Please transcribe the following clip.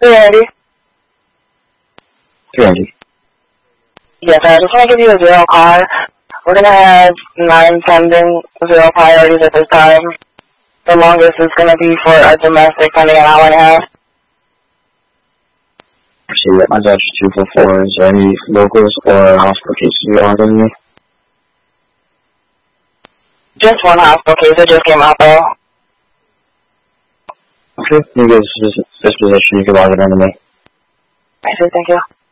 390. 390. Yes, I just want to give you a zero car. We're going to have 9 pending zero priorities at this time. The longest is going to be for a domestic, pending an hour and a half. Actually, my Dutch 244. Is there any locals or hospital cases you want to me? Just one hospital case. It just came out, though. Okay, you give this position. You can log it onto me. I see, thank you.